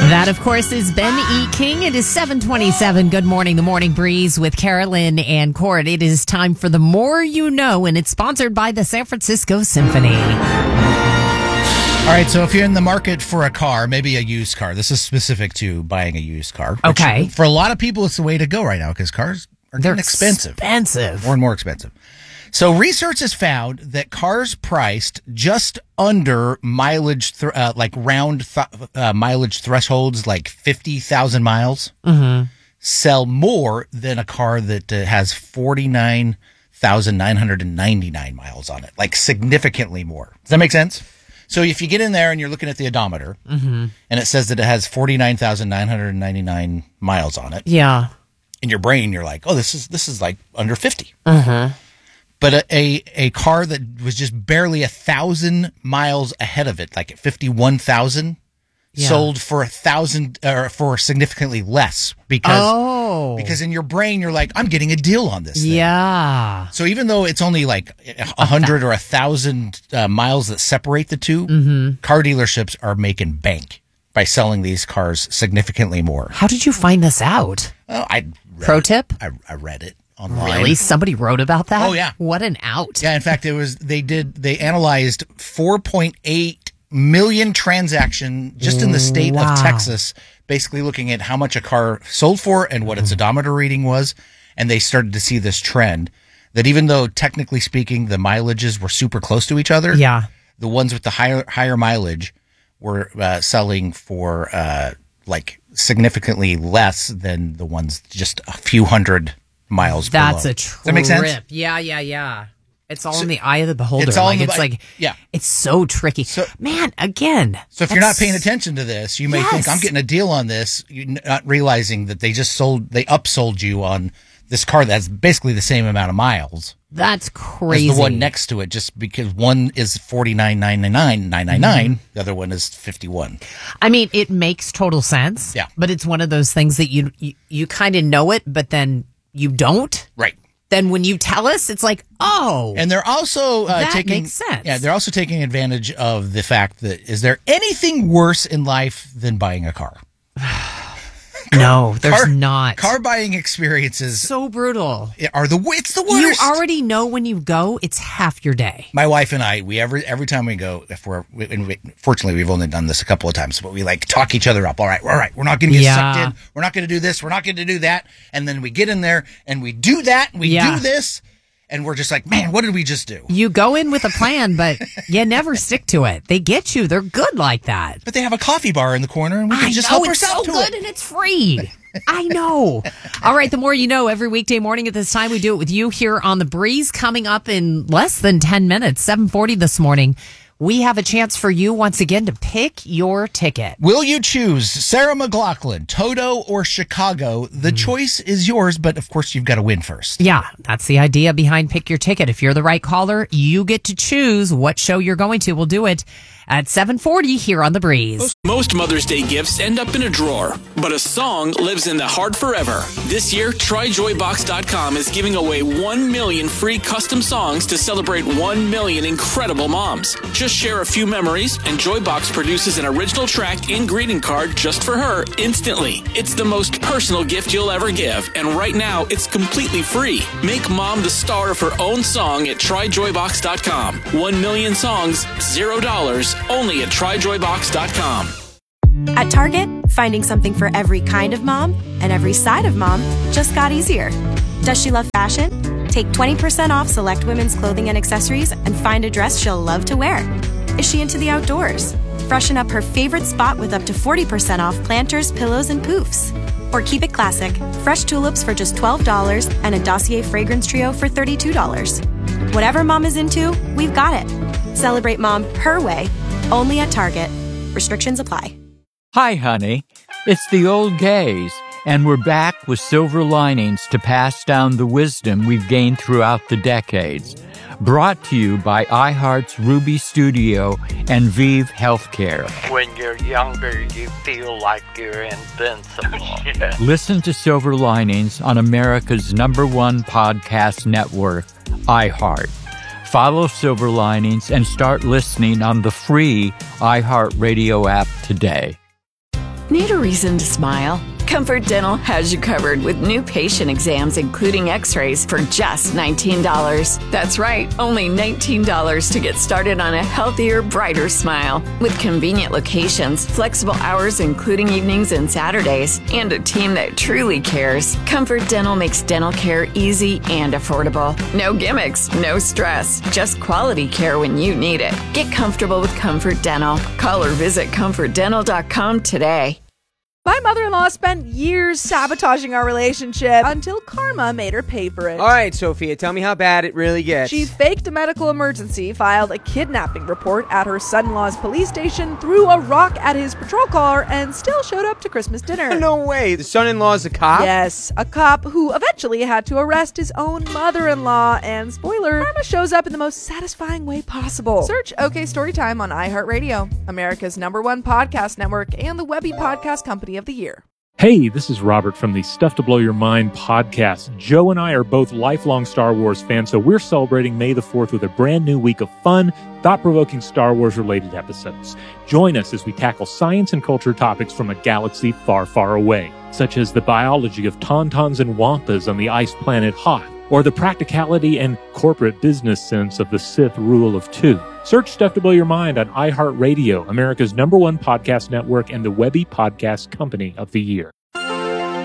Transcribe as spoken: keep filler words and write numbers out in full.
That, of course, is Ben E. King. It is seven twenty-seven. Good morning, the Morning Breeze with Carolyn and Court. It is time for The More You Know, and it's sponsored by the San Francisco Symphony. All right, so if you're in the market for a car, maybe a used car, this is specific to buying a used car. Okay. For a lot of people, it's the way to go right now because cars are They're getting expensive. expensive. More and more expensive. So research has found that cars priced just under mileage, th- uh, like round th- uh, mileage thresholds, like fifty thousand miles, mm-hmm. sell more than a car that uh, has forty-nine thousand nine hundred ninety-nine miles on it, like significantly more. Does that make sense? So if you get in there and you're looking at the odometer mm-hmm. and it says that it has forty-nine thousand nine hundred ninety-nine miles on it. Yeah. In your brain, you're like, oh, this is this is like under fifty. Uh-huh. But a, a, a car that was just barely a thousand miles ahead of it, like at fifty-one thousand, yeah. sold for a thousand or for significantly less because oh. because in your brain you're like, I'm getting a deal on this thing. Yeah. So even though it's only like a hundred or a thousand uh, miles that separate the two, mm-hmm. car dealerships are making bank by selling these cars significantly more. How did you find this out? Oh, I Pro tip? I, I read it. Online. Really? Somebody wrote about that? Oh, yeah. What an out. Yeah, in fact, it was, they did, they analyzed four point eight million transactions just in the state wow. of Texas, basically looking at how much a car sold for and what its odometer reading was. And they started to see this trend that even though technically speaking, the mileages were super close to each other. Yeah. The ones with the higher, higher mileage were uh, selling for, uh, like significantly less than the ones just a few hundred miles That's below. a trip. Does that make sense? Yeah, yeah, yeah. It's all so, in the eye of the beholder. It's all like in the, it's like yeah. It's so tricky. So, Man, again. So if you're not paying attention to this, you may yes. think I'm getting a deal on this, you're not realizing that they just sold they upsold you on this car that's basically the same amount of miles. That's crazy. As the one next to it, just because one is forty-nine thousand nine hundred ninety-nine, mm-hmm. the other one is fifty-one. I mean, it makes total sense. Yeah. But it's one of those things that you you, you kind of know it, but then you don't. Right. Then when you tell us, it's like, oh. And they're also uh, that taking makes sense. Yeah, they're also taking advantage of the fact that is there anything worse in life than buying a car? No, there's car, not. Car buying experiences so brutal. Are the it's the worst. You already know when you go, it's half your day. My wife and I, we every every time we go, if we're and we, fortunately we've only done this a couple of times, but we like talk each other up. All right, all right, we're not going to get yeah. sucked in. We're not going to do this. We're not going to do that. And then we get in there and we do that. And we yeah. do this. And we're just like, man, what did we just do? You go in with a plan, but you never stick to it. They get you. They're good like that. But they have a coffee bar in the corner, and we can I just know, help it's ourselves so to good it. And it's free. I know. All right, the more you know, every weekday morning at this time, we do it with you here on The Breeze. Coming up in less than ten minutes, seven forty this morning, we have a chance for you once again to pick your ticket. Will you choose Sarah McLachlan, Toto, or Chicago? The mm. choice is yours, but of course you've got to win first. Yeah, that's the idea behind Pick Your Ticket. If you're the right caller, you get to choose what show you're going to. We'll do it at seven forty here on The Breeze. Most Mother's Day gifts end up in a drawer, but a song lives in the heart forever. This year, Try Joy Box dot com is giving away one million free custom songs to celebrate one million incredible moms. Just share a few memories, and Joybox produces an original track and greeting card just for her instantly. It's the most personal gift you'll ever give, and right now, it's completely free. Make mom the star of her own song at Try Joy Box dot com. One million songs, zero dollars, only at Try Joy Box dot com. At Target, finding something for every kind of mom and every side of mom just got easier. Does she love fashion? Take twenty percent off select women's clothing and accessories and find a dress she'll love to wear. Is she into the outdoors? Freshen up her favorite spot with up to forty percent off planters, pillows, and poofs. Or keep it classic, fresh tulips for just twelve dollars and a Dossier fragrance trio for thirty-two dollars. Whatever mom is into, we've got it. Celebrate mom her way, only at Target. Restrictions apply. Hi, honey. It's the old gays, and we're back with silver linings to pass down the wisdom we've gained throughout the decades. Brought to you by iHeart's Ruby Studio and Vive Healthcare. When you're younger, you feel like you're invincible. Yeah. Listen to Silver Linings on America's number one podcast network, iHeart. Follow Silver Linings and start listening on the free iHeartRadio app today. Need a reason to smile? Comfort Dental has you covered with new patient exams, including x-rays, for just nineteen dollars. That's right, only nineteen dollars to get started on a healthier, brighter smile. With convenient locations, flexible hours including evenings and Saturdays, and a team that truly cares, Comfort Dental makes dental care easy and affordable. No gimmicks, no stress, just quality care when you need it. Get comfortable with Comfort Dental. Call or visit comfort dental dot com today. My mother-in-law spent years sabotaging our relationship until karma made her pay for it. All right, Sophia, tell me how bad it really gets. She faked a medical emergency, filed a kidnapping report at her son-in-law's police station, threw a rock at his patrol car, and still showed up to Christmas dinner. No way. The son-in-law's a cop? Yes, a cop who eventually had to arrest his own mother-in-law. And spoiler, karma shows up in the most satisfying way possible. Search OK Storytime on iHeartRadio, America's number one podcast network, and the Webby Podcast Company of the Year. Hey, this is Robert from the Stuff to Blow Your Mind podcast. Joe and I are both lifelong Star Wars fans, so we're celebrating May the fourth with a brand new week of fun, thought-provoking Star Wars-related episodes. Join us as we tackle science and culture topics from a galaxy far, far away, such as the biology of tauntauns and wampas on the ice planet Hoth, or the practicality and corporate business sense of the Sith rule of two. Search Stuff to Blow Your Mind on iHeartRadio, America's number one podcast network and the Webby Podcast Company of the Year.